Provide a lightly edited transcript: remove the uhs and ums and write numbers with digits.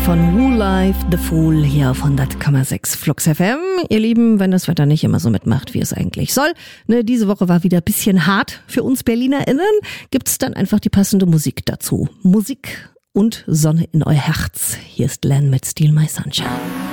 von Who Life the Fool hier auf 100,6 Flux FM. Ihr Lieben, wenn das Wetter nicht immer so mitmacht, wie es eigentlich soll, diese Woche war wieder ein bisschen hart für uns BerlinerInnen, gibt's dann einfach die passende Musik dazu. Musik und Sonne in euer Herz. Hier ist Len mit Steal My Sunshine.